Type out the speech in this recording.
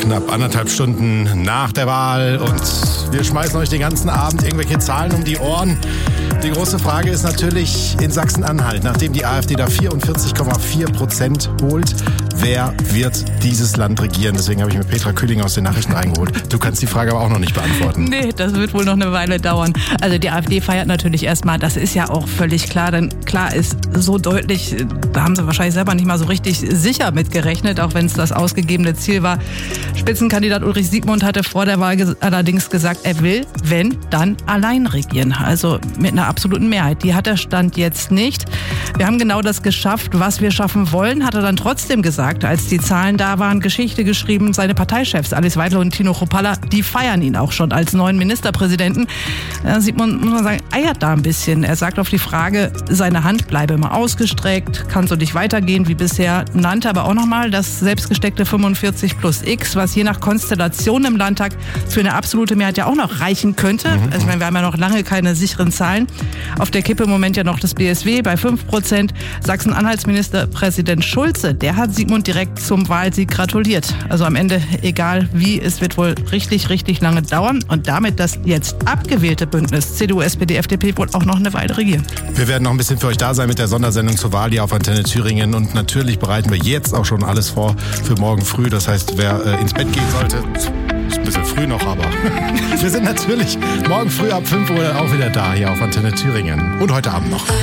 knapp 1,5 Stunden nach der Wahl und wir schmeißen euch den ganzen Abend irgendwelche Zahlen um die Ohren. Die große Frage ist natürlich in Sachsen-Anhalt, nachdem die AfD da 44,4% holt, wer wird dieses Land regieren? Deswegen habe ich mir Petra Kühling aus den Nachrichten reingeholt. Du kannst die Frage aber auch noch nicht beantworten. Nee, das wird wohl noch eine Weile dauern. Also die AfD feiert natürlich erstmal, das ist ja auch völlig klar, denn klar ist so deutlich, da haben sie wahrscheinlich selber nicht mal so richtig sicher mitgerechnet, auch wenn es das ausgegebene Ziel war. Spitzenkandidat Ulrich Siegmund hatte vor der Wahl allerdings gesagt, er will, wenn, dann allein regieren. Also mit einer absoluten Mehrheit. Die hat der Stand jetzt nicht. Wir haben genau das geschafft, was wir schaffen wollen, hat er dann trotzdem gesagt, als die Zahlen da waren, Geschichte geschrieben. Seine Parteichefs Alice Weidler und Tino Chrupalla, die feiern ihn auch schon als neuen Ministerpräsidenten. Siegmund, muss man sagen, eiert da ein bisschen. Er sagt auf die Frage, seine Hand bleibe immer ausgestreckt, kann so nicht weitergehen wie bisher, nannte aber auch nochmal das selbstgesteckte 45 plus X, was je nach Konstellation im Landtag für eine absolute Mehrheit ja auch noch reichen könnte. Also ich meine, wir haben ja noch lange keine sicheren Zahlen. Auf der Kippe im Moment ja noch das BSW bei 5%. Sachsen-Anhalts-Ministerpräsident Schulze, der hat Siegmund direkt zum Wahlsieg gratuliert. Also am Ende, egal wie, es wird wohl richtig, richtig lange dauern und damit das jetzt abgewählte Bündnis CDU, SPD, FDP wohl auch noch eine Weile regieren. Wir werden noch ein bisschen für euch da sein mit der Sondersendung zur Wahl hier auf Antenne Thüringen und natürlich bereiten wir jetzt auch schon alles vor für morgen früh. Das heißt, wer ins Bett gehen sollte, ist ein bisschen früh noch, aber wir sind natürlich morgen früh ab 5 Uhr auch wieder da hier auf Antenne Thüringen und heute Abend noch.